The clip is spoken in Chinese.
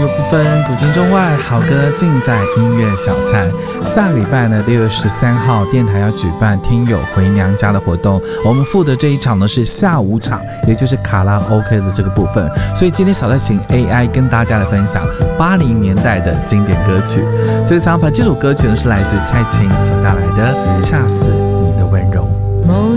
乐不分，古今中外，好歌尽在音乐小菜。下个礼拜呢，6月13号，电台要举办听友回娘家的活动，我们附的这一场呢是下午场，也就是卡拉 OK 的这个部分。所以今天小菜请 AI 跟大家来分享80年代的经典歌曲。所以想把这首歌曲呢是来自蔡琴所带来的《恰似你的温柔》。